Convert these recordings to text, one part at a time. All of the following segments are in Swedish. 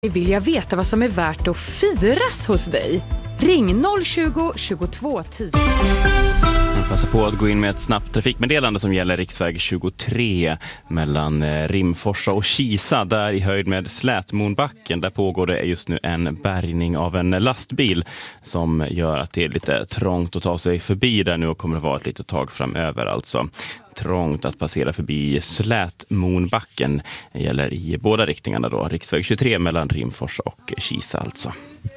Vill jag veta vad som är värt att firas hos dig? Ring 020 22 10. Passa på att gå in med ett snabbt trafikmeddelande som gäller riksväg 23 mellan Rimforsa och Kisa, där i höjd med Slätmonbacken. Där pågår det just nu en bärgning av en lastbil som gör att det är lite trångt att ta sig förbi där nu och kommer att vara ett litet tag framöver alltså. Trångt att passera förbi Slätmonbacken gäller i båda riktningarna då. Riksväg 23 mellan Rimforsa och Kisa alltså.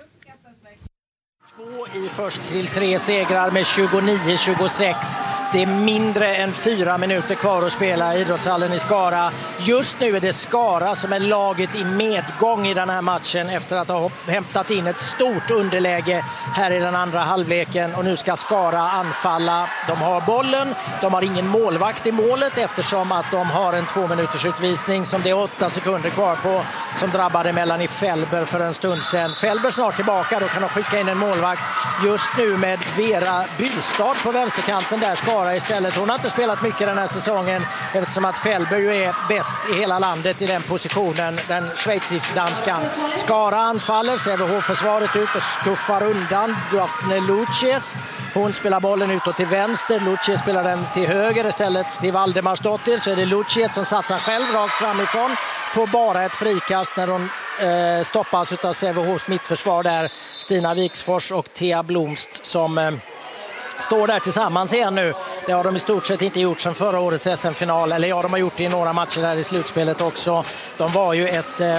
I först till 3 segrar med 29-26. Det är mindre än 4 minuter kvar att spela i idrottshallen i Skara. Just nu är det Skara som är laget i medgång i den här matchen efter att ha hämtat in ett stort underläge här i den andra halvleken. Och nu ska Skara anfalla. De har bollen, de har ingen målvakt i målet eftersom att de har en 2 minuters utvisning som det är 8 sekunder kvar på, som drabbade Melanie Fellber för en stund sedan. Fellber snart tillbaka, då kan de skicka in en målvakt. Just nu med Vera Bylstad på vänsterkanten där Skara istället. Hon har inte spelat mycket den här säsongen eftersom att Fellber ju är bäst i hela landet i den positionen, den schweizisk-danskan. Skara anfaller, Sävehof-försvaret ut och skuffar undan Daphne Luces. Hon spelar bollen utåt till vänster, Luces spelar den till höger istället till Valdemarsdottir. Så är det Luces som satsar själv rakt framifrån, får bara ett frikast när hon stoppas av Sävehofs mittförsvar där, Stina Viksfors och Thea Blomst som står där tillsammans igen nu. Det har de i stort sett inte gjort sedan förra årets SM-final. Eller ja, de har gjort det i några matcher där i slutspelet också. De var ju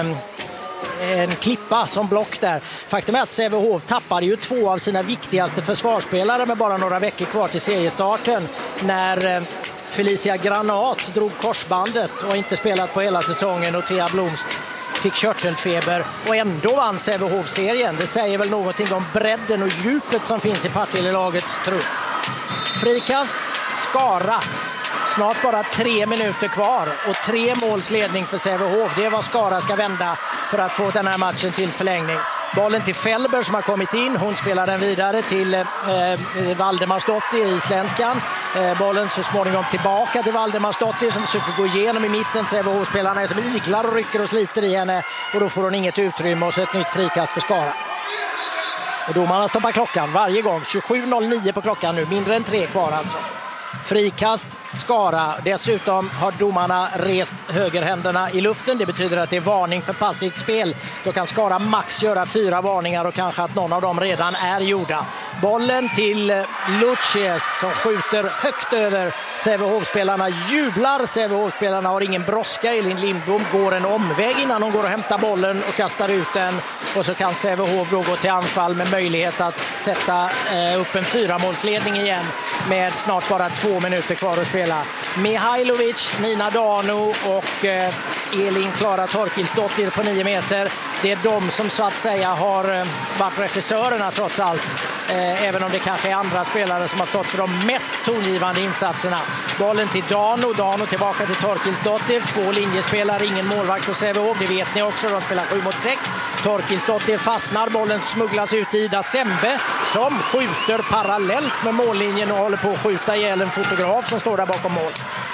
en klippa som block där. Faktum är att Sävehof tappade ju 2 av sina viktigaste försvarsspelare med bara några veckor kvar till seriestarten. När Felicia Granat drog korsbandet och inte spelat på hela säsongen och Thea Blomst fick körtelfeber och ändå vann Sävehof-serien. Det säger väl någonting om bredden och djupet som finns i Partille-lagets trupp. Frikast Skara. Snart bara 3 minuter kvar och 3 målsledning för Sävehof. Det är vad Skara ska vända för att få den här matchen till förlängning. Bollen till Fellber som har kommit in. Hon spelar den vidare till Valdemarsdottir, isländskan. Bollen så småningom tillbaka till Valdemarsdottir som försöker gå igenom i mitten. Sävehof-spelarna är som iglar och rycker och sliter i henne. Och då får hon inget utrymme och så ett nytt frikast för Skara. Och domarna stoppar klockan varje gång. 27.09 på klockan nu. Mindre än 3 kvar alltså. Frikast Skara. Dessutom har domarna rest högerhänderna i luften. Det betyder att det är varning för passivt spel. Då kan Skara max göra 4 varningar och kanske att någon av dem redan är gjorda. Bollen till Luces som skjuter högt över. Sävehof-spelarna jublar. Sävehof-spelarna har ingen brådska. Elin Lindblom går en omväg innan hon går och hämtar bollen och kastar ut den. Och så kan Sävehof då gå till anfall med möjlighet att sätta upp en 4-målsledning igen med snart bara 2 minuter kvar att spela. Mihailovic, Nina Dano och Elin Klara Torkilsdottir på 9 meter. Det är de som så att säga har varit regissörerna trots allt. Även om det kanske är andra spelare som har stått för de mest tongivande insatserna. Bollen till Dano tillbaka till Torkilsdottir. 2 linjespelare, ingen målvakt på Sävehof. Det vet ni också, de spelar 7-6. Torkilsdottir fastnar, bollen smugglas ut i Ida Sembe som skjuter parallellt med mållinjen och håller på att skjuta ihjäl en fotograf som står där bakom mål.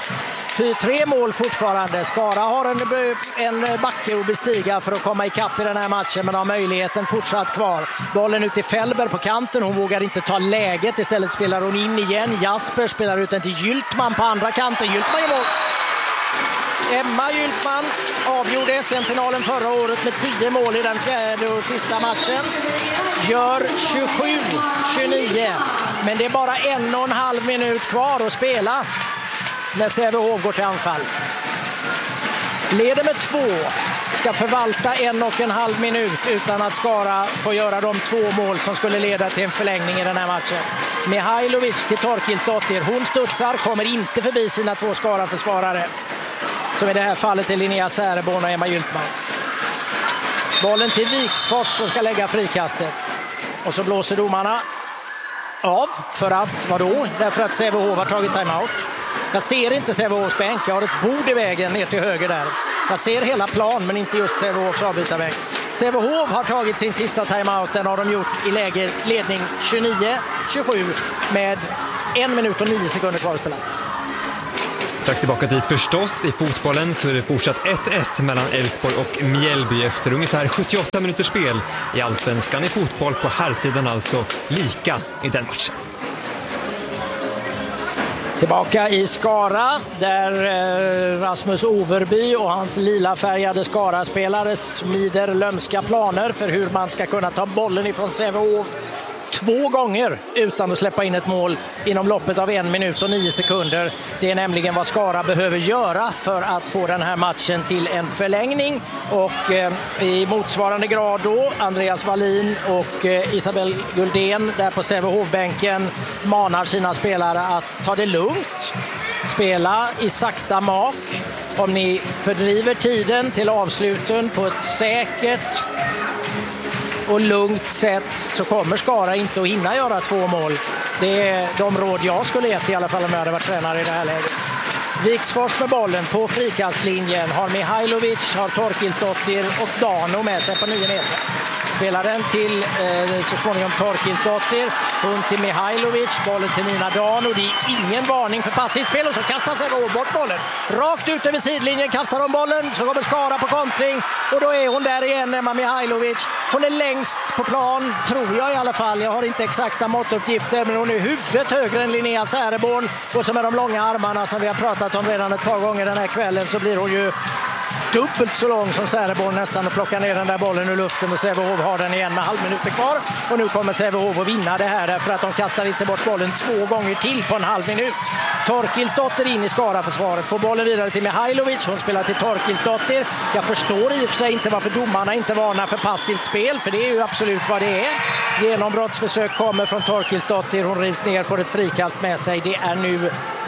3 mål fortfarande. Skara har en backe att bestiga för att komma ikapp i den här matchen, men har möjligheten fortsatt kvar. Bollen ut till Fellber på kanten. Hon vågar inte ta läget. Istället spelar hon in igen. Jasper spelar ut den till Gyltman på andra kanten. Gyltman är mål. Emma Gyltman avgjorde SM-finalen förra året med 10 mål i den fjärde och sista matchen. Gör 27-29. Men det är bara 1,5 minut kvar att spela när Sävehof går till anfall. Leder med 2. Ska förvalta 1,5 minut utan att Skara får göra de 2 mål som skulle leda till en förlängning i den här matchen. Mihailovic till Torkilsdottir. Hon studsar, kommer inte förbi sina 2 Skara-försvarare. Som i det här fallet är Linnea Säreborn och Emma Gyltman. Bollen till Viksfors som ska lägga frikastet. Och så blåser domarna av för att, vadå? Därför att Sävehof har tagit timeout. Jag ser inte Sävehofs bänk. Jag har ett bord i vägen ner till höger där. Jag ser hela plan men inte just Sävehofs avbytarbänk. Sävehof har tagit sin sista timeout. Den har de gjort i ledning 29-27 med 1 minut och 9 sekunder kvar att spela. Strax tillbaka dit förstås. I fotbollen så är det fortsatt 1-1 mellan Elfsborg och Mjällby efter ungefär 78 minuters spel i Allsvenskan i fotboll på herrsidan, alltså lika i den matchen. Tillbaka i Skara där Rasmus Overby och hans lilafärgade Skara-spelare smider lömska planer för hur man ska kunna ta bollen ifrån Sävehof 2 gånger utan att släppa in ett mål inom loppet av 1 minut och 9 sekunder. Det är nämligen vad Skara behöver göra för att få den här matchen till en förlängning. Och i motsvarande grad då Andreas Wallin och Isabel Guldén där på Sävehof-bänken manar sina spelare att ta det lugnt. Spela i sakta mak. Om ni fördriver tiden till avsluten på ett säkert och lugnt sätt så kommer Skara inte att hinna göra 2 mål. Det är de råd jag skulle gett i alla fall om jag hade varit tränare i det här läget. Viksfors med bollen på frikastlinjen. Har Mihailovic, har Torkilsdottir och Dano med sig på 9 meter. Spelar den till så småningom Torkilsdottir. Hon till Mihailovic, bollen till Nina Dano. Det är ingen varning för passivt spel och så kastar sig bort bollen. Rakt ut över sidlinjen kastar de bollen. Så kommer Skara på kontring och då är hon där igen, Emma Mihailovic. Hon är längst på plan, tror jag i alla fall. Jag har inte exakta måttuppgifter, men hon är huvudet högre än Linnea Säreborn. Och så med de långa armarna som vi har pratat om redan ett par gånger den här kvällen så blir hon ju dubbelt så lång som Säreborn nästan och plockar ner den där bollen ur luften och Sävehof har den igen med halvminuter kvar. Och nu kommer Sävehof att vinna det här därför att de kastar inte bort bollen 2 gånger till på en halv minut. Torkilsdottir in i Skara-försvaret. Får bollen vidare till Mihailovic. Hon spelar till Torkilsdottir. Jag förstår i och för sig inte varför domarna inte varnar för passivt spel, för det är ju absolut vad det är. Genombrottsförsök kommer från Torkilsdottir. Hon rivs ner, får ett frikast med sig. Det är nu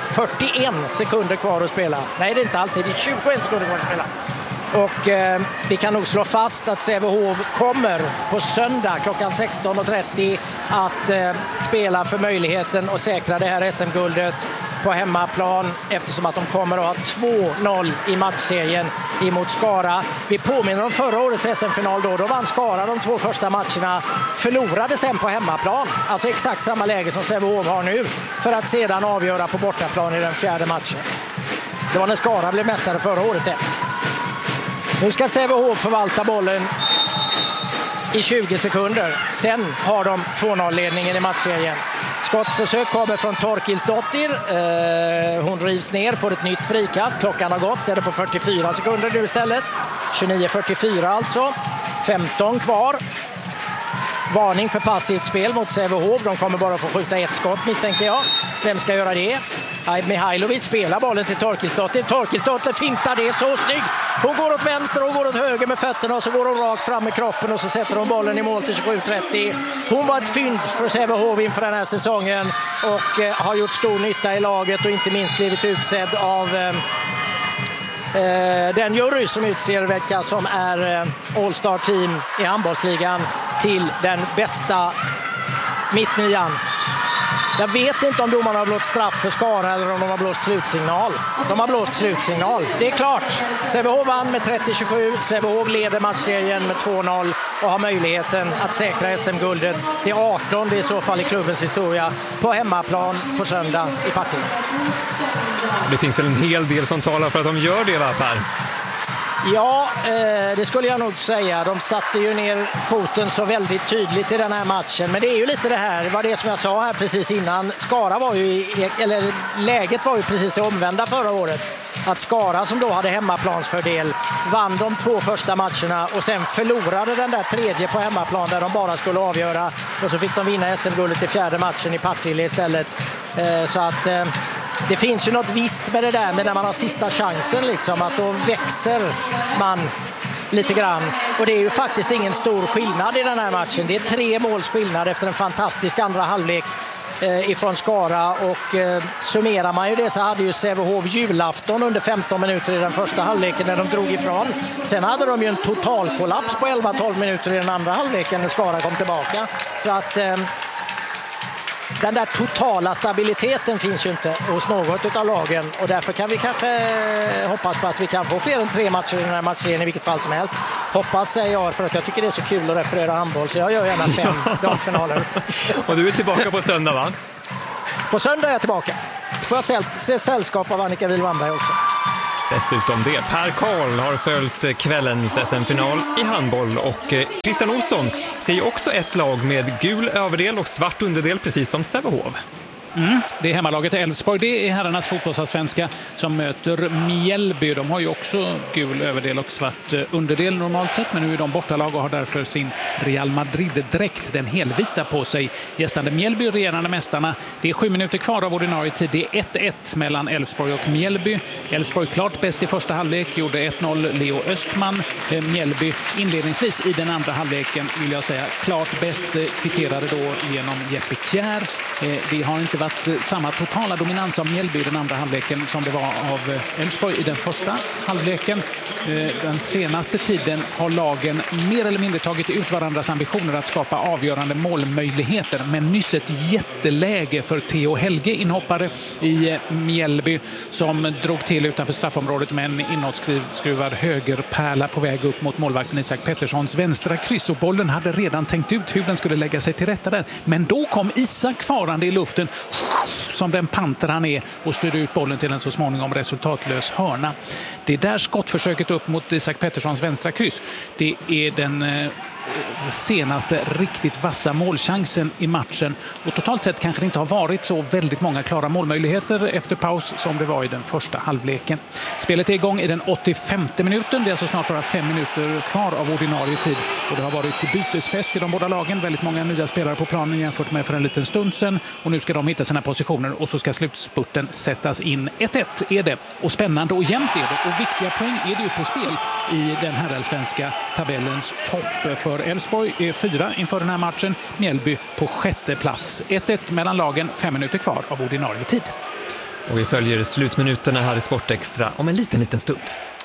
41 sekunder kvar att spela. Nej, det är inte alls. Det är 21 sekunder kvar att spela. Och vi kan nog slå fast att Sävehof kommer på söndag klockan 16.30 att spela för möjligheten att säkra det här SM-guldet på hemmaplan eftersom att de kommer att ha 2-0 i matchserien emot Skara. Vi påminner om förra årets SM-final då vann Skara de 2 första matcherna, förlorade sen på hemmaplan, alltså exakt samma läge som Sävehof har nu, för att sedan avgöra på bortaplan i den 4:e matchen. Det var när Skara blev mästare förra året det. Nu ska Sävehof förvalta bollen i 20 sekunder. Sen har de 2-0-ledningen i matchserien. Skottförsök kommer från Torkilsdottir. Hon rivs ner, får ett nytt frikast. Klockan har gått, är det på 44 sekunder nu istället. 29:44 alltså. 15 kvar. Varning för passivt spel mot Sävehof. De kommer bara få skjuta 1 skott misstänker jag. Vem ska göra det? Mihailovic spelar bollen till Torkilsdottir. Torkilsdottir fintar, det är så snyggt. Hon går åt vänster och går åt höger med fötterna och så går hon rakt fram med kroppen och så sätter hon bollen i mål till 27:30. Hon var ett fynd för Sävehof inför den här säsongen och har gjort stor nytta i laget och inte minst blivit utsedd av den jury som utser vilka som är All-Star Team i handbollsligan till den bästa mittnian. Jag vet inte om domarna har blåst straff för Skara eller om de har blåst slutsignal. De har blåst slutsignal. Det är klart. Sävehof vann med 30-27. Sävehof leder matchserien med 2-0 och har möjligheten att säkra SM-guldet. Det är 18 det är i så fall i klubbens historia på hemmaplan på söndag i Partille. Det finns väl en hel del som talar för att de gör det, va, Per? Ja, det skulle jag nog säga. De satte ju ner foten så väldigt tydligt i den här matchen. Men det är ju lite det här, var det som jag sa här precis innan. Skara var ju, läget var ju precis det omvända förra året. Att Skara som då hade hemmaplansfördel vann de 2 första matcherna och sen förlorade den där 3:e på hemmaplan där de bara skulle avgöra. Och så fick de vinna SM-guldet i 4:e matchen i Partille istället. Så att det finns ju något visst med det där, med när man har sista chansen liksom, att då växer man lite grann. Och det är ju faktiskt ingen stor skillnad i den här matchen. Det är 3 måls skillnad efter en fantastisk andra halvlek ifrån Skara och summerar man ju det så hade ju Sävehof julafton under 15 minuter i den första halvleken när de drog ifrån. Sen hade de ju en total kollaps på 11-12 minuter i den andra halvleken när Skara kom tillbaka. Så att den där totala stabiliteten finns ju inte hos något av lagen och därför kan vi kanske hoppas på att vi kan få fler än 3 matcher i den här matchen i vilket fall som helst. Hoppas säger jag för att jag tycker det är så kul att referera handboll så jag gör gärna 5 damfinaler. Och du är tillbaka på söndag, va? På söndag är jag tillbaka. får jag se sällskap av Annika Wilwandberg också. Dessutom det. Per Karl har följt kvällens SM-final i handboll och Christian Olsson ser ju också ett lag med gul överdel och svart underdel precis som Sävehof. Det är hemmalaget Elfsborg. Det är herrarnas fotbollsallsvenska som möter Mjällby. De har ju också gul överdel och svart underdel normalt sett, men nu är de bortalag och har därför sin Real Madrid-dräkt, den helvita, på sig. Gästande Mjällby, regerande mästarna. Det är 7 minuter kvar av ordinarie tid. Det är 1-1 mellan Elfsborg och Mjällby. Elfsborg klart bäst i första halvlek, gjorde 1-0 Leo Östman. Mjällby inledningsvis i den andra halvleken, vill jag säga, klart bäst, kvitterade då genom Jeppe Kjär. Det har inte varit samma totala dominans av Mjällby i den andra halvleken som det var av Elfsborg i den första halvleken. Den senaste tiden har lagen mer eller mindre tagit ut varandras ambitioner att skapa avgörande målmöjligheter, men nyss ett jätteläge för Theo Helge, inhoppare i Mjällby, som drog till utanför straffområdet med en inåtskruvad högerpärla på väg upp mot målvakten Isak Petterssons vänstra kryss, och bollen hade redan tänkt ut hur den skulle lägga sig till rätta där. Men då kom Isak farande i luften som den panter han är och styrde ut bollen till en så småningom resultatlös hörna. Det där skottförsöket upp mot Isak Petterssons vänstra kryss, det är den senaste riktigt vassa målchansen i matchen, och totalt sett kanske det inte har varit så väldigt många klara målmöjligheter efter paus som det var i den första halvleken. Spelet är igång i den 85:e minuten. Det är alltså snart bara 5 minuter kvar av ordinarie tid, och det har varit bytesfest i de båda lagen. Väldigt många nya spelare på planen jämfört med för en liten stund sedan, och nu ska de hitta sina positioner och så ska slutspurten sättas in. 1-1 är det, och spännande och jämnt är det, och viktiga poäng är det ju på spel i den här svenska tabellens topp. För Elfsborg är 4 inför den här matchen, Mjällby på 6:e plats. 1-1 mellan lagen, 5 minuter kvar av ordinarie tid. Och vi följer slutminuterna här i Sportextra om en liten stund.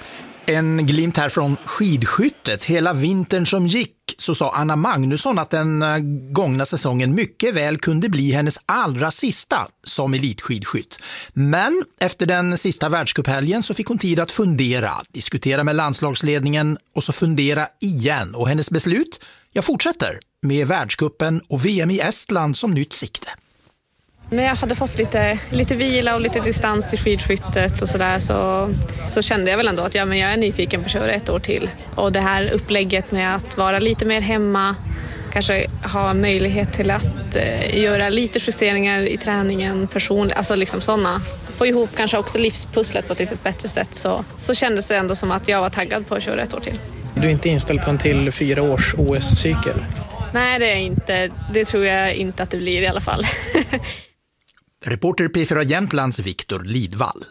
En glimt här från skidskyttet. Hela vintern som gick så sa Anna Magnusson att den gångna säsongen mycket väl kunde bli hennes allra sista som elitskidskytt. Men efter den sista världscuphelgen så fick hon tid att fundera, diskutera med landslagsledningen och så fundera igen. Och hennes beslut, jag fortsätter med världscupen och VM i Estland som nytt sikte. Men jag hade fått lite vila och lite distans till skidskyttet och sådär, så kände jag väl ändå att jag är nyfiken på att köra 1 år till. Och det här upplägget med att vara lite mer hemma, kanske ha möjlighet till att göra lite justeringar i träningen personligt, alltså liksom sådana. Få ihop kanske också livspusslet på ett lite bättre sätt, så kändes det ändå som att jag var taggad på att köra 1 år till. Du är inte inställd på en till 4 års OS-cykel? Nej, det är inte. Det tror jag inte att det blir i alla fall. Reporter P4 Jämtlands Viktor Lidvall.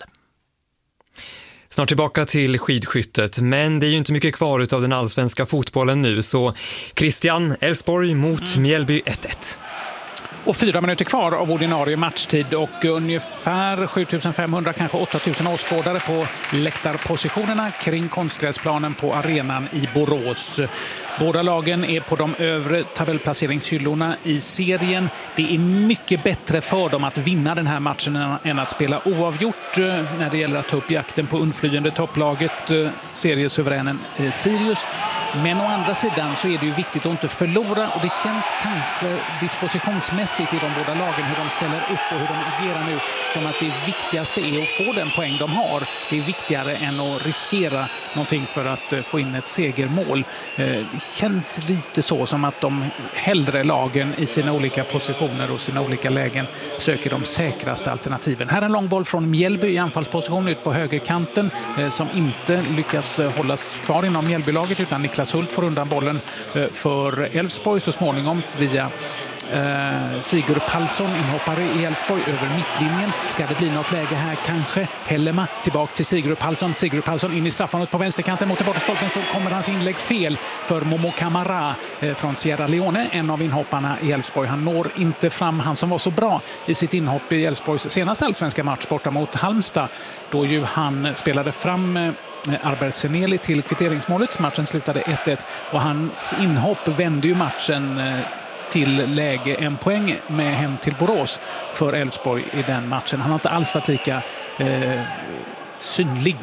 Snart tillbaka till skidskyttet, men det är ju inte mycket kvar av den allsvenska fotbollen nu, så Christian, Elfsborg mot Mjällby 1-1. Och 4 minuter kvar av ordinarie matchtid och ungefär 7500, kanske 8000 åskådare på läktarpositionerna kring konstgräsplanen på arenan i Borås. Båda lagen är på de övre tabellplaceringshyllorna i serien. Det är mycket bättre för dem att vinna den här matchen än att spela oavgjort när det gäller att ta upp jakten på undflyende topplaget, seriesuveränen Sirius. Men å andra sidan så är det ju viktigt att inte förlora, och det känns kanske dispositionsmässigt i de båda lagen hur de ställer upp och hur de agerar nu, som att det viktigaste är att få den poäng de har. Det är viktigare än att riskera någonting för att få in ett segermål. Det känns lite så som att de hellre lagen i sina olika positioner och sina olika lägen söker de säkraste alternativen. Här är en lång boll från Mjällby i anfallsposition ut på högerkanten som inte lyckas hållas kvar inom Mjällbylaget, utan Niklas Hult får undan bollen för Elfsborg så småningom via Sigurd Palsson, inhoppare i Elfsborg, över mittlinjen. Ska det bli något läge här kanske? Hellema tillbaka till Sigurd Palsson in i straffområdet på vänsterkanten mot bortre stolpen, så kommer hans inlägg fel för Momo Camara från Sierra Leone, en av inhopparna i Elfsborg. Han når inte fram, han som var så bra i sitt inhopp i Elfsborgs senaste allsvenska match borta mot Halmstad, då ju han spelade fram Arber Seneli till kvitteringsmålet. Matchen slutade 1-1 och hans inhopp vände ju matchen till läge 1 poäng med hem till Borås för Elfsborg i den matchen. Han har inte alls varit lika synlig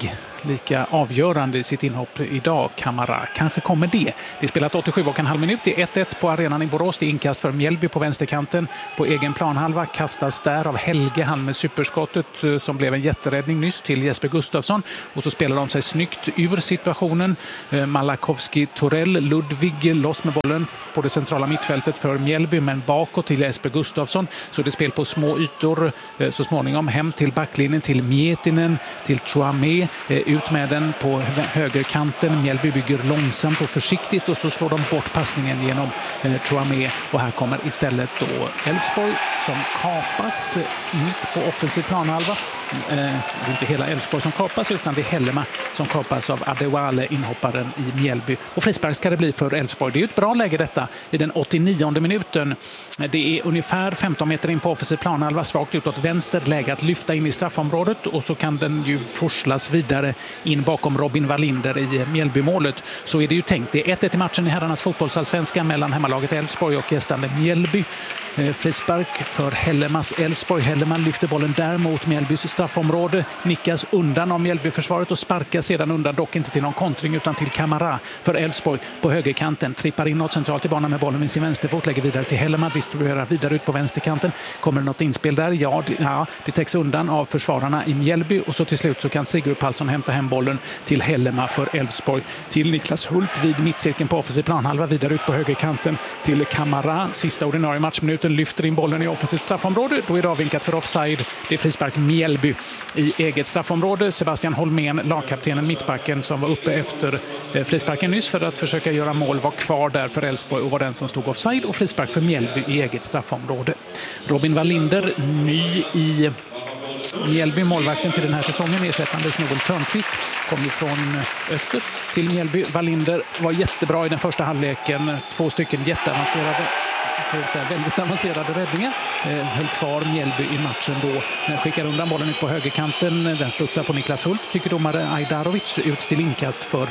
lika avgörande i sitt inhopp idag. Kamara, kanske kommer det. Det är spelat 87,5 minut. Det är 1-1 på arenan i Borås. Det är inkast för Mjällby på vänsterkanten. På egen planhalva kastas där av Helge, han med superskottet som blev en jätteräddning nyss till Jesper Gustafsson. Och så spelar de sig snyggt ur situationen. Malakovski, Torell, Ludvig loss med bollen på det centrala mittfältet för Mjällby, men bakåt till Jesper Gustafsson. Så det spel på små ytor så småningom hem till backlinjen, till Mietinen, till Chouamé, ut med den på högerkanten. Mjällby bygger långsamt och försiktigt och så slår de bort passningen genom Chouamé, och här kommer istället då Elfsborg som kapas mitt på offensiv planhalva. Det är inte hela Elfsborg som kapas, utan det är Hellema som kapas av Adewale, inhopparen i Mjällby. Och frispark ska det bli för Elfsborg. Det är ett bra läge detta i den 89:e minuten. Det är ungefär 15 meter in på offensiv planhalva, svagt utåt vänster, läge att lyfta in i straffområdet, och så kan den ju forslas vidare in bakom Robin Wallinder i Mjällbymålet. Så är det ju tänkt. Det är 1-1 i matchen i herrarnas fotbollsallsvenska mellan hemmalaget Elfsborg och gästande Mjällby. Frispark för Hellemas Elfsborg. Helleman lyfter bollen där mot Mjällbys straffområde, nickas undan av Mjällbyförsvaret och sparkar sedan undan, dock inte till någon kontring utan till Kamara för Elfsborg på högerkanten. Trippar inåt centralt i banan med bollen med sin vänsterfot, lägger vidare till Helleman, distribuerar vidare ut på vänsterkanten. Kommer det något inspel där? Ja, det täcks undan av försvararna i Mjällby, och så till slut så kan Sigurd Palsson hämta hem bollen till Hellema för Elfsborg, till Niklas Hult vid mittcirkeln på offensiv planhalva, vidare ut på högerkanten till Kamara. Sista ordinarie matchminuten lyfter in bollen i offensivt straffområde. Då är det avvinkat för offside. Det är frispark Mjällby i eget straffområde. Sebastian Holmén, lagkaptenen, mittbacken som var uppe efter frisparken nyss för att försöka göra mål, var kvar där för Elfsborg och var den som stod offside, och frispark för Mjällby i eget straffområde. Robin Wallinder, ny i Mjällby, målvakten till den här säsongen, ersättande Snoel Törnqvist, kom ju från öster till Mjällby. Wallinder var jättebra i den första halvleken. 2 stycken jätteavancerade, väldigt avancerade räddningar. Höll kvar Mjällby i matchen då. Den skickar undan bollen ut på högerkanten. Den studsar på Niklas Hult, tycker domare Ajdarovic, ut till inkast för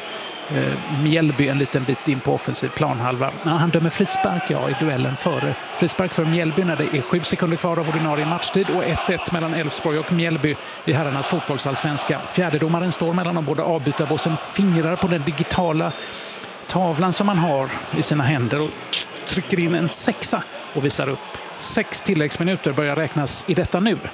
Mjällby en liten bit in på offensiv planhalva. Han dömer frispark i duellen före. Frispark för Mjällby när det är 7 sekunder kvar av ordinarie matchtid, och 1-1 mellan Elfsborg och Mjällby i herrarnas fotbollsallsvenska. Fjärdedomaren står mellan de båda avbytarbossen, fingrar på den digitala tavlan som man har i sina händer och trycker in en 6 och visar upp 6 tilläggsminuter börjar räknas i detta nu.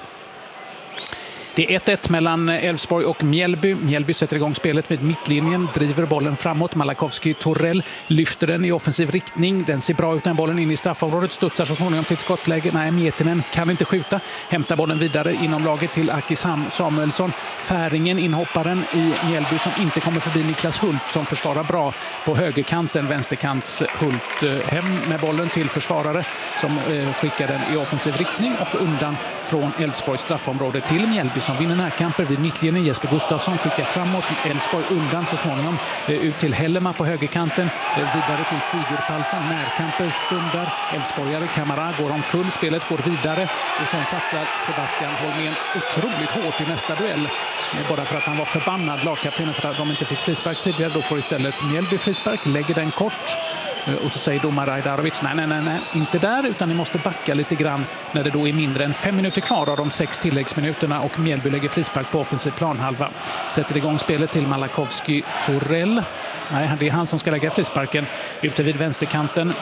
Det är 1-1 mellan Elfsborg och Mjällby. Mjällby sätter igång spelet vid mittlinjen, driver bollen framåt. Malakovski, Torell lyfter den i offensiv riktning. Den ser bra ut när bollen in i straffområdet. Studsar så småningom till ett skottläge. Nej, Mietinen kan inte skjuta. Hämtar bollen vidare inom laget till Aki Samuelsson. Färingen, inhopparen i Mjällby, som inte kommer förbi Niklas Hult som försvarar bra på högerkanten. Vänsterkants Hult hem med bollen till försvarare som skickar den i offensiv riktning och undan från Elfsborgs straffområde till Mjällby som vinner närkamper vid mittlinjen. Jesper Gustafsson skickar framåt, Elfsborg undan så småningom ut till Hellema på högerkanten, vidare till Sigurd Palsson. Närkamper stundar, Elfsborgare Kamara går omkull, spelet går vidare och sen satsar Sebastian Holmén otroligt hårt i nästa duell, bara för att han var förbannad, lagkaptenen, för att de inte fick frispark tidigare. Då får istället Mjällby frispark, lägger den kort och så säger domare Ajdarovic nej, inte där, utan ni måste backa lite grann när det då är mindre än 5 minuter kvar av de 6 tilläggsminuterna och Mjällby lägger frispark på offensiv planhalva. Sätter igång spelet till Malakovski, Torell. Nej, det är han som ska lägga frisparken ute vid vänsterkanten.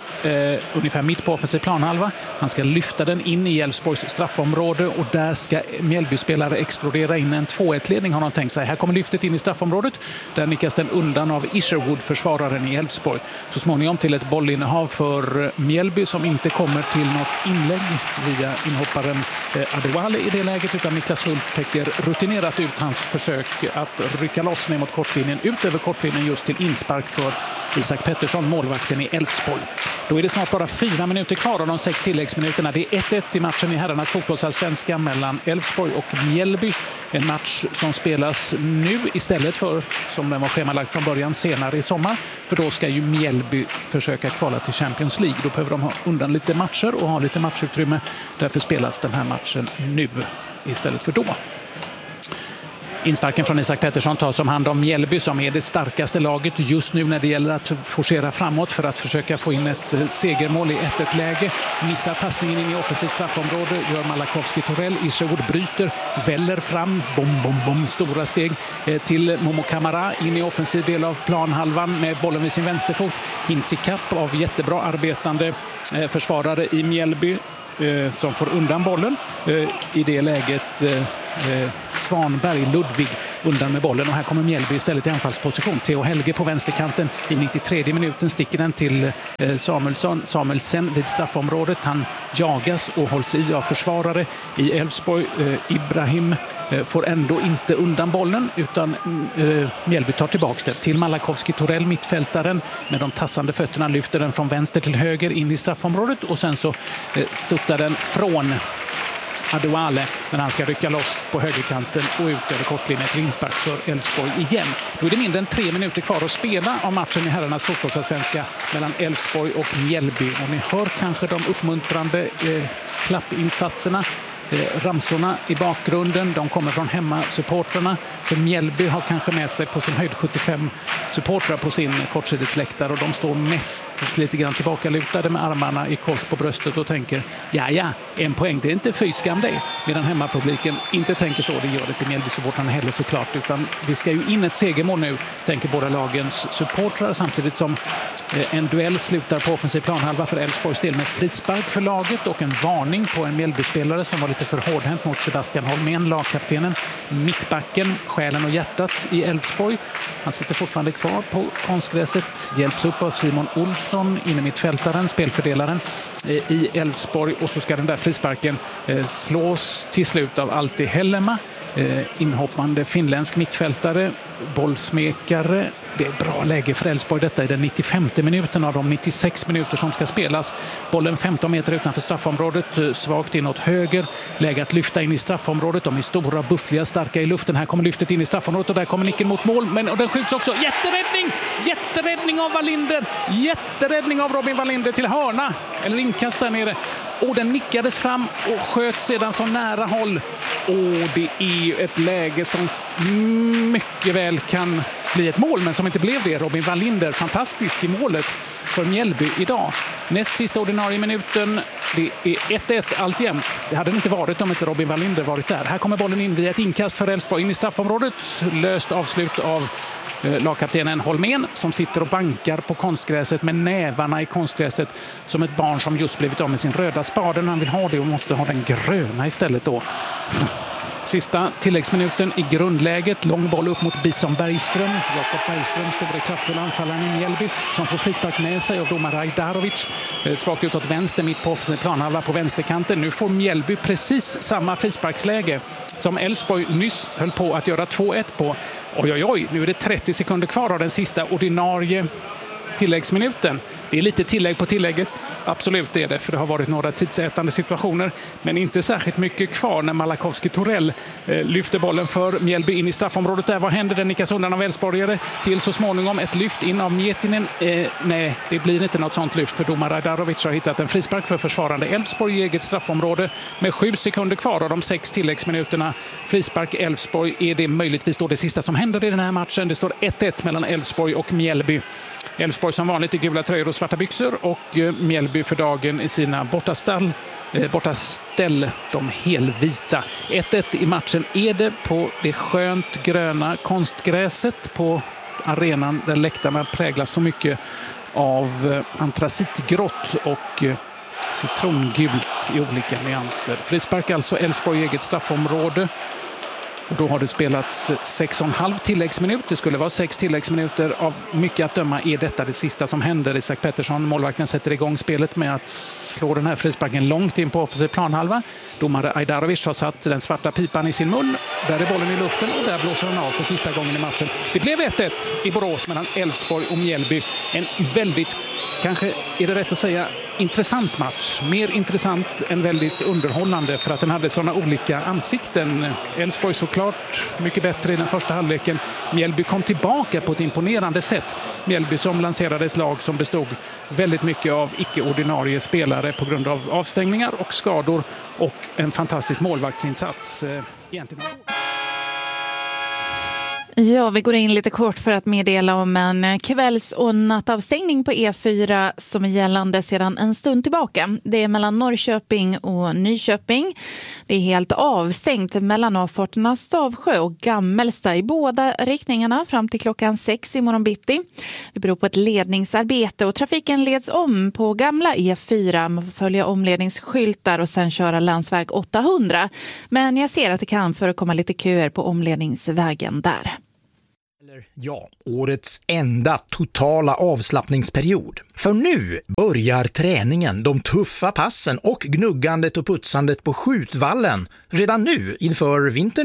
Ungefär mitt på offensiv planhalva. Han ska lyfta den in i Elfsborgs straffområde och där ska Mjällby-spelare explodera in en 2-1-ledning, har de tänkt sig. Här kommer lyftet in i straffområdet. Där nickas den undan av Isherwood, försvararen i Elfsborg. Så småningom till ett bollinnehav för Mjällby som inte kommer till något inlägg via inhopparen Adewale i det läget, utan Niklas Hult täcker rutinerat ut hans försök att rycka loss ner mot kortlinjen, ut över kortlinjen just till inspark för Isak Pettersson, målvakten i Elfsborg. Då är det snart bara 4 minuter kvar av de 6 tilläggsminuterna. Det är 1-1 i matchen i herrarnas fotbollsallsvenska mellan Elfsborg och Mjällby. En match som spelas nu istället för, som den var schemalagt från början, senare i sommar. För då ska ju Mjällby försöka kvala till Champions League. Då behöver de ha undan lite matcher och ha lite matchutrymme. Därför spelas den här matchen nu istället för då. Insparken från Isak Pettersson tas om hand av Mjällby som är det starkaste laget just nu när det gäller att forcera framåt för att försöka få in ett segermål i 1-1-läge. Missar passningen in i offensivt straffområde, gör Malakowski Torell. Isherwood bryter, väller fram, bom, stora steg till Momo Kamara in i offensiv del av planhalvan med bollen vid sin vänsterfot. Hinns i kapp av jättebra arbetande försvarare i Mjällby som får undan bollen. I det läget Svanberg, Ludvig undan med bollen och här kommer Mjällby istället i anfallsposition. Theo Helge på vänsterkanten i 93 minuten sticker den till Samuelsen vid straffområdet. Han jagas och hålls i av försvarare i Elfsborg. Ibrahim får ändå inte undan bollen utan Mjällby tar tillbaka det till Malakowski Torell, mittfältaren med de tassande fötterna, lyfter den från vänster till höger in i straffområdet och sen så studsar den från Adouale när han ska rycka loss på högerkanten och ut över kortlinjen till inspark för Elfsborg igen. Då är det mindre än 3 minuter kvar att spela av matchen i herrarnas fotbollsallsvenska mellan Elfsborg och Mjällby. Och ni hör kanske de uppmuntrande klappinsatserna. Ramsorna i bakgrunden, de kommer från hemmasupportrarna. För Mjällby har kanske med sig på sin höjd 75 supportrar på sin kortsidighetsläktare och de står mest lite grann tillbaka lutade med armarna i kors på bröstet och tänker ja, en poäng, det är inte fyskam det. Medan hemmapubliken inte tänker så, det gör det till Mjällby-supportrarna heller såklart, utan det ska ju in ett segermål nu, tänker båda lagens supportrar, samtidigt som en duell slutar på offensiv planhalva för Elfsborgs del med frispark för laget och en varning på en Mjällby-spelare som var lite för hårdhänt mot Sebastian Holmén, lagkaptenen, mittbacken, själen och hjärtat i Elfsborg. Han sitter fortfarande kvar på konstgräset, hjälps upp av Simon Olsson, innermittfältaren, spelfördelaren i Elfsborg, och så ska den där frisparken slås till slut av Alti Hellema, inhoppande finländsk mittfältare, bollsmekare. Det är bra läge för Elfsborg, detta i den 95:e minuten av de 96 minuter som ska spelas. Bollen 15 meter utanför straffområdet, svagt inåt höger, läge att lyfta in i straffområdet. De är stora, buffliga, starka i luften. Här kommer lyftet in i straffområdet och där kommer nicken mot mål, och den skjuts också. Jätteräddning av Wallinder, jätteräddning av Robin Wallinder till hörna, eller inkast där nere. Och den nickades fram och sköts sedan från nära håll. Och det är ju ett läge som mycket väl kan bli ett mål, men som inte blev det. Robin Wallinder, fantastisk i målet för Mjällby idag. Näst sista ordinarie minuten, det är 1-1 alltjämt. Det hade det inte varit om inte Robin Wallinder varit där. Här kommer bollen in via ett inkast för Elfsborg in i straffområdet. Löst avslut av lagkaptenen Holmén som sitter och bankar på konstgräset med nävarna i konstgräset som ett barn som just blivit av med sin röda spade. Han vill ha det och måste ha den gröna istället då. Sista tilläggsminuten i grundläget. Lång boll upp mot Bison Bergström. Jakob Bergström, stora kraftfulla anfallaren i Mjällby, som får frispark med sig av domare Ajdarovic. Svagt utåt vänster, mitt på offensiv planhalva på vänsterkanten. Nu får Mjällby precis samma frisparksläge som Elfsborg nyss höll på att göra 2-1 på. Oj, nu är det 30 sekunder kvar av den sista ordinarie tilläggsminuten. Det är lite tillägg på tillägget, absolut är det, för det har varit några tidsätande situationer, men inte särskilt mycket kvar när Malakowski Torell lyfter bollen för Mjällby in i straffområdet. Där, vad händer? Den nickas undan av Elfsborgare till så småningom ett lyft in av Mjetinen. Nej, det blir inte något sånt lyft, för domare Ajdarovic har hittat en frispark för försvarande Elfsborg i eget straffområde med 7 sekunder kvar av de 6 tilläggsminuterna. Frispark Elfsborg, är det möjligtvis då det sista som händer i den här matchen. Det står 1-1 mellan Elfsborg och Mjällby. Elfsborg som vanligt i gula tröjor och svarta byxor, och Mjällby för dagen i sina bortaställ, de helvita. 1-1 i matchen är det på det skönt gröna konstgräset på arenan där läktarna präglas så mycket av antracitgrått och citrongult i olika nyanser. Frispark alltså, Elfsborg i eget straffområde. Och då har det spelats 6,5 tilläggsminut. Det skulle vara 6 tilläggsminuter. Av mycket att döma är detta det sista som händer. Isak Pettersson, målvakten, sätter igång spelet med att slå den här frisparken långt in på offensiv planhalva. Domare Ajdarovic har satt den svarta pipan i sin mun. Där är bollen i luften och där blåser han av för sista gången i matchen. Det blev 1-1 i Borås mellan Elfsborg och Mjällby. En väldigt, kanske är det rätt att säga, intressant match. Mer intressant än väldigt underhållande, för att den hade sådana olika ansikten. Elfsborg såklart mycket bättre i den första halvleken. Mjällby kom tillbaka på ett imponerande sätt. Mjällby som lanserade ett lag som bestod väldigt mycket av icke-ordinarie spelare på grund av avstängningar och skador, och en fantastisk målvaktsinsats. Egentligen. Ja, vi går in lite kort för att meddela om en kvälls- och nattavstängning på E4 som är gällande sedan en stund tillbaka. Det är mellan Norrköping och Nyköping. Det är helt avstängt mellan avfarterna Stavsjö och Gammelsta i båda riktningarna fram till klockan 6 i morgon bitti. Det beror på ett ledningsarbete och trafiken leds om på gamla E4. Man får följa omledningsskyltar och sen köra landsväg 800. Men jag ser att det kan förekomma lite köer på omledningsvägen där. Ja, årets enda totala avslappningsperiod. För nu börjar träningen, de tuffa passen och gnuggandet och putsandet på skjutvallen redan nu inför vintern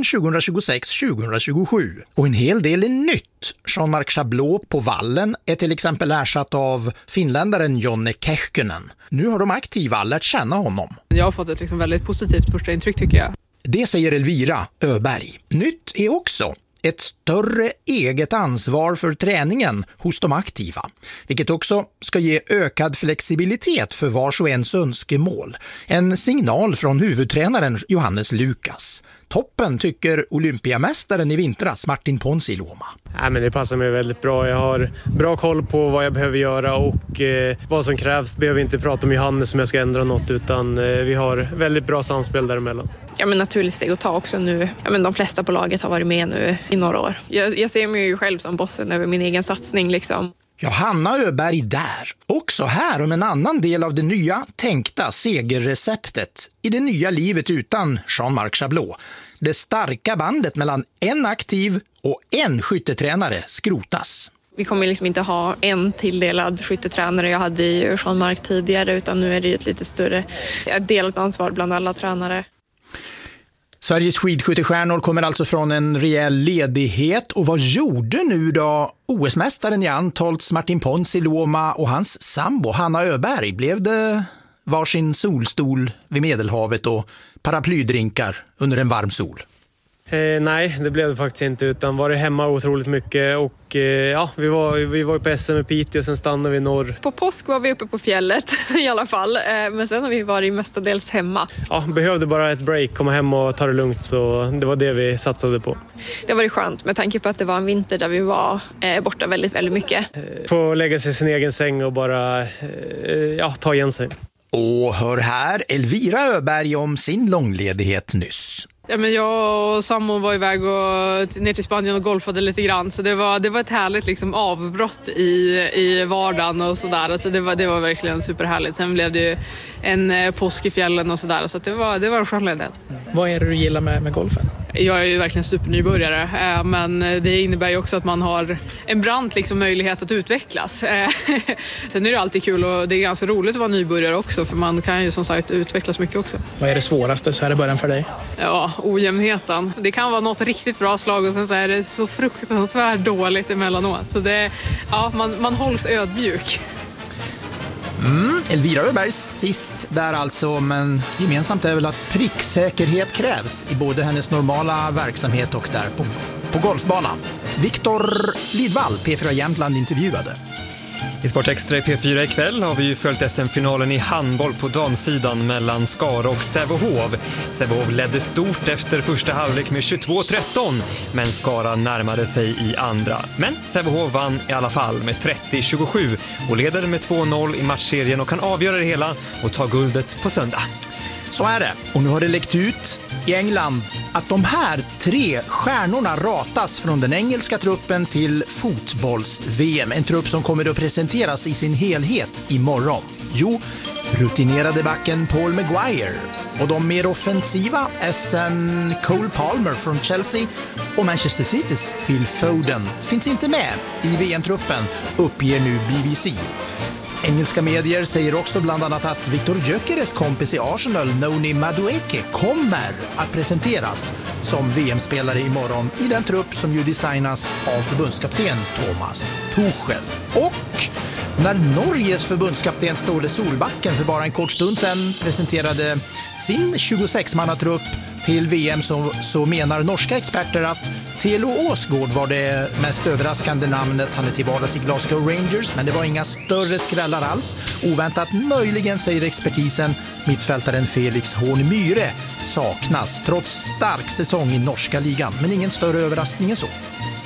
2026-2027. Och en hel del är nytt. Jean-Marc Chablot på vallen är till exempel ersatt av finländaren Jonne Kehkönen. Nu har de aktiva lärt känna honom. Jag har fått ett väldigt positivt första intryck tycker jag. Det säger Elvira Öberg. Nytt är också ett större eget ansvar för träningen hos de aktiva, vilket också ska ge ökad flexibilitet för vars och ens önskemål. En signal från huvudtränaren Johannes Lukas. Toppen tycker olympiamästaren i vintras Martin Ponsiluoma. Men det passar mig väldigt bra. Jag har bra koll på vad jag behöver göra och vad som krävs. Behöver inte prata om Johannes som jag ska ändra något, utan vi har väldigt bra samspel däremellan. Ja, men naturligt steg att ta också nu. Ja, men de flesta på laget har varit med nu i några år. Jag ser mig ju själv som bossen över min egen satsning liksom. Johanna Öberg där. Också här om en annan del av det nya tänkta segerreceptet i det nya livet utan Jean-Marc Chablot. Det starka bandet mellan en aktiv och en skyttetränare skrotas. Vi kommer liksom inte ha en tilldelad skyttetränare. Jag hade ju Jean-Marc tidigare, utan nu är det ju ett lite större delat ansvar bland alla tränare. Sveriges skidskyttestjärnor kommer alltså från en rejäl ledighet. Och vad gjorde nu då OS-mästaren i Antholts Martin Ponsiluoma och hans sambo Hanna Öberg? Blev det varsin solstol vid Medelhavet och paraplydrinkar under en varm sol? Nej, det blev det faktiskt inte, utan var det hemma otroligt mycket och vi var på SM i Piteå och sen stannade vi norr. På påsk var vi uppe på fjället i alla fall, men sen har vi varit mestadels hemma. Ja, behövde bara ett break, komma hem och ta det lugnt, så det var det vi satsade på. Det var skönt med tanke på att det var en vinter där vi var borta väldigt, väldigt mycket. Få lägga sig i sin egen säng och bara ta igen sig. Och hör här Elvira Öberg om sin långledighet nyss. Ja, men jag och Sammo var iväg och ner till Spanien och golfade lite grann, så det var ett härligt liksom avbrott i vardagen och sådär. Alltså det var verkligen superhärligt. Sen blev det ju en påsk i fjällen och sådär, så att det var en skön ledighet. Vad är det du gillar med golfen? Jag är ju verkligen supernybörjare, men det innebär ju också att man har en brant liksom möjlighet att utvecklas. Sen är det alltid kul och det är ganska roligt att vara nybörjare också, för man kan ju som sagt utvecklas mycket också. Vad är det svåraste så här i början för dig? Ja, ojämnheten. Det kan vara något riktigt bra slag och sen så är det så fruktansvärt dåligt emellanåt. Så man hålls ödmjuk. Elvira Öberg sist där alltså, men gemensamt är väl att pricksäkerhet krävs i både hennes normala verksamhet och där på golfbanan. Viktor Lidvall, P4 Jämtland, intervjuade. I Sport Extra i P4 ikväll har vi ju följt SM-finalen i handboll på damsidan mellan Skara och Sävehof. Sävehof ledde stort efter första halvlek med 22-13, men Skara närmade sig i andra. Men Sävehof vann i alla fall med 30-27 och leder med 2-0 i matchserien och kan avgöra det hela och ta guldet på söndag. Så är det. Och nu har det läckt ut i England att de här 3 stjärnorna ratas från den engelska truppen till fotbolls-VM. En trupp som kommer att presenteras i sin helhet imorgon. Jo, rutinerade backen Paul Maguire och de mer offensiva SN Cole Palmer från Chelsea och Manchester Citys Phil Foden finns inte med i VM-truppen, uppger nu BBC. Engelska medier säger också bland annat att Victor Gyökeres kompis i Arsenal, Noni Madueke, kommer att presenteras som VM-spelare imorgon i den trupp som ju designas av förbundskapten Thomas Tuchel. Och när Norges förbundskapten Ståle Solbacken för bara en kort stund sedan presenterade sin 26-mannatrupp till VM så menar norska experter att Telo Åsgård var det mest överraskande namnet. Han är till vardags i Glasgow Rangers, men det var inga större skrällar alls. Oväntat möjligen, säger expertisen, mittfältaren Felix Horn Myhre saknas trots stark säsong i norska ligan, men ingen större överraskning än så.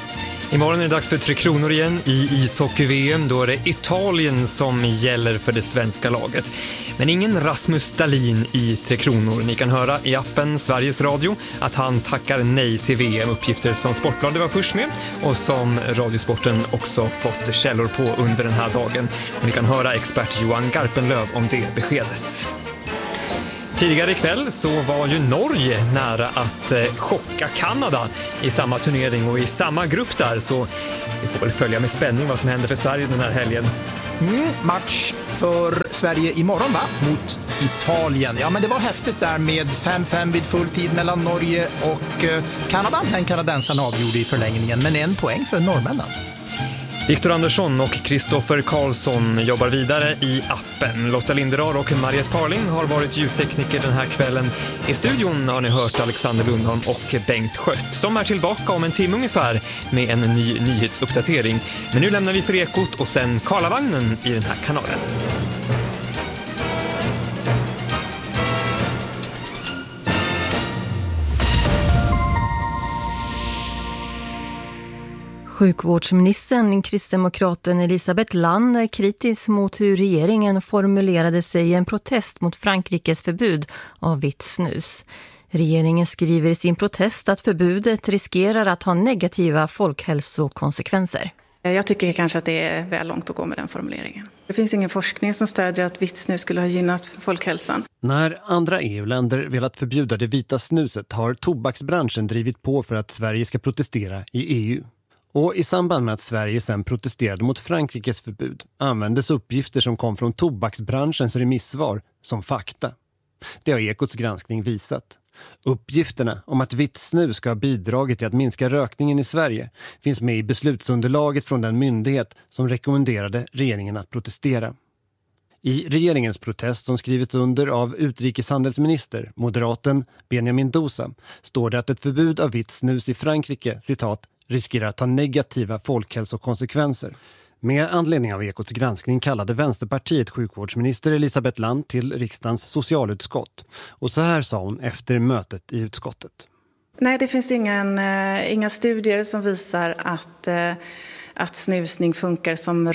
Imorgon är det dags för 3 kronor igen i ishockey-VM. Då är det Italien som gäller för det svenska laget. Men ingen Rasmus Dahlin i 3 kronor. Ni kan höra i appen Sveriges Radio att han tackar nej till VM. Uppgifter som Sportbladet var först med och som Radiosporten också fått källor på under den här dagen. Och ni kan höra expert Johan Garpenlöv om det beskedet. Tidigare ikväll så var ju Norge nära att chocka Kanada i samma turnering och i samma grupp där, så vi får väl följa med spänning vad som händer för Sverige den här helgen. Match för Sverige imorgon mot Italien. Ja, men det var häftigt där med 5-5 vid full tid mellan Norge och Kanada. Den kanadensarna avgjorde i förlängningen, men 1 poäng för norrmännen. Viktor Andersson och Kristoffer Karlsson jobbar vidare i appen. Lotta Linderar och Mariette Parling har varit ljudtekniker den här kvällen. I studion har ni hört Alexander Lundholm och Bengt Skött som är tillbaka om en timme ungefär med en ny nyhetsuppdatering. Men nu lämnar vi för Ekot och sen Karlavagnen i den här kanalen. Sjukvårdsministern, kristdemokraten Elisabeth Land, är kritisk mot hur regeringen formulerade sig i en protest mot Frankrikes förbud av vitt snus. Regeringen skriver i sin protest att förbudet riskerar att ha negativa folkhälsokonsekvenser. Jag tycker kanske att det är väl långt att gå med den formuleringen. Det finns ingen forskning som stödjer att vitt snus skulle ha gynnat folkhälsan. När andra EU-länder velat förbjuda det vita snuset har tobaksbranschen drivit på för att Sverige ska protestera i EU. Och i samband med att Sverige sedan protesterade mot Frankrikes förbud användes uppgifter som kom från tobaksbranschens remissvar som fakta. Det har Ekots granskning visat. Uppgifterna om att vitt snus ska ha bidragit till att minska rökningen i Sverige finns med i beslutsunderlaget från den myndighet som rekommenderade regeringen att protestera. I regeringens protest som skrivits under av utrikeshandelsminister, moderaten Benjamin Dosa, står det att ett förbud av vitt snus i Frankrike, citat, riskerar att ha negativa folkhälsokonsekvenser. Med anledning av Ekots granskning kallade Vänsterpartiet sjukvårdsminister Elisabeth Land till riksdagens socialutskott. Och så här sa hon efter mötet i utskottet. Nej, det finns inga studier som visar att snusning funkar som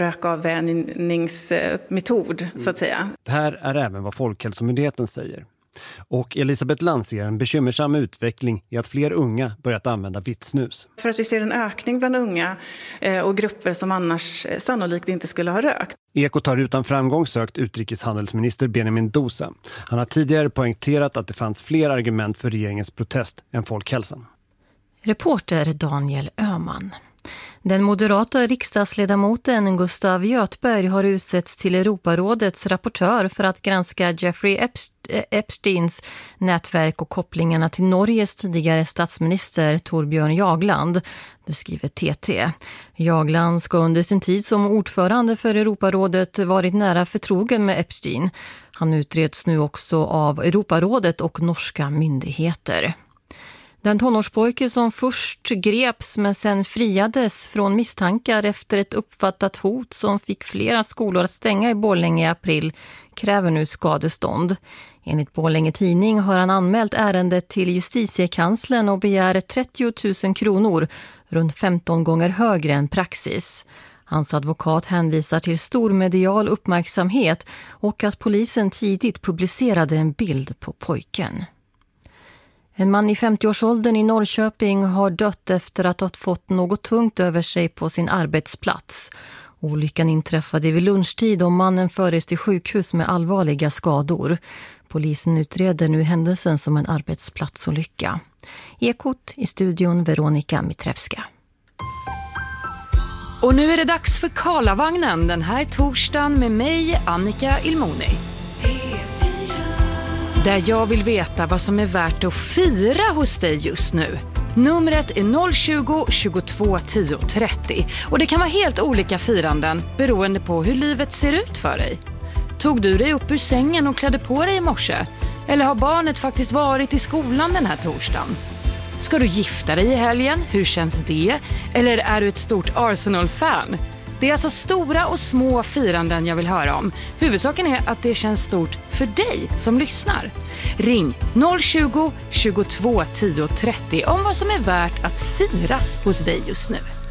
rökavvänjningsmetod, så att säga. Det här är även vad Folkhälsomyndigheten säger. Och Elisabeth Land ser en bekymmersam utveckling i att fler unga börjat använda vitt snus. För att vi ser en ökning bland unga och grupper som annars sannolikt inte skulle ha rökt. Ekot har utan framgång sökt utrikeshandelsminister Benjamin Dosa. Han har tidigare poängterat att det fanns fler argument för regeringens protest än folkhälsan. Reporter Daniel Öhman. Den moderata riksdagsledamoten Gustav Göthberg har utsetts till Europarådets rapportör för att granska Jeffrey Epsteins nätverk och kopplingarna till Norges tidigare statsminister Torbjörn Jagland, det skriver TT. Jagland ska under sin tid som ordförande för Europarådet varit nära förtrogen med Epstein. Han utreds nu också av Europarådet och norska myndigheter. Den tonårspojke som först greps men sen friades från misstankar efter ett uppfattat hot som fick flera skolor att stänga i Borlänge i april kräver nu skadestånd. Enligt Borlänge tidning har han anmält ärendet till justitiekanslern och begär 30 000 kronor, runt 15 gånger högre än praxis. Hans advokat hänvisar till stor medial uppmärksamhet och att polisen tidigt publicerade en bild på pojken. En man i 50-årsåldern i Norrköping har dött efter att ha fått något tungt över sig på sin arbetsplats. Olyckan inträffade vid lunchtid och mannen fördes till sjukhus med allvarliga skador. Polisen utreder nu händelsen som en arbetsplatsolycka. Ekot i studion Veronica Mitrevska. Och nu är det dags för Karlavagnen den här torsdagen med mig, Annika Ilmoni. Där jag vill veta vad som är värt att fira hos dig just nu. Numret är 020 22 10 30 och det kan vara helt olika firanden beroende på hur livet ser ut för dig. Tog du dig upp ur sängen och klädde på dig i morse? Eller har barnet faktiskt varit i skolan den här torsdagen? Ska du gifta dig i helgen? Hur känns det? Eller är du ett stort Arsenal-fan? Det är alltså stora och små firanden jag vill höra om. Huvudsaken är att det känns stort för dig som lyssnar. Ring 020 22 10 30 om vad som är värt att firas hos dig just nu.